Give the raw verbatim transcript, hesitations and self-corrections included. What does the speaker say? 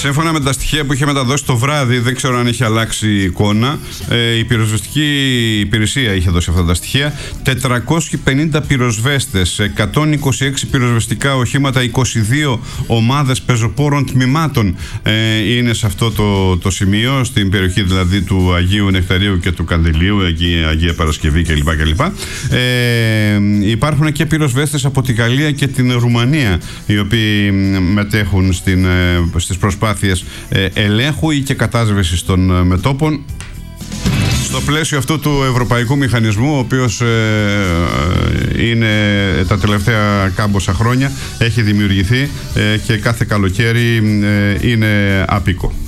Σύμφωνα με τα στοιχεία που είχε μεταδώσει το βράδυ, δεν ξέρω αν έχει αλλάξει η εικόνα, η πυροσβεστική υπηρεσία είχε δώσει αυτά τα στοιχεία. τετρακόσιοι πενήντα πυροσβέστες, εκατόν είκοσι έξι πυροσβεστικά οχήματα, είκοσι δύο ομάδες πεζοπόρων τμήματων είναι σε αυτό το, το σημείο, στην περιοχή δηλαδή του Αγίου Νεκταρίου και του Καντελίου, Αγία, Αγία Παρασκευή κλπ. κλπ. Ε, υπάρχουν και πυροσβέστες από τη Γαλλία και την Ρουμανία, οι οποίοι μετέχουν στην, στις προσπάθειες ελέγχου ή και κατάσβεσης των μετώπων. Στο πλαίσιο αυτού του Ευρωπαϊκού Μηχανισμού, ο οποίος ε, είναι τα τελευταία κάμποσα χρόνια, έχει δημιουργηθεί ε, και κάθε καλοκαίρι ε, είναι άπικο.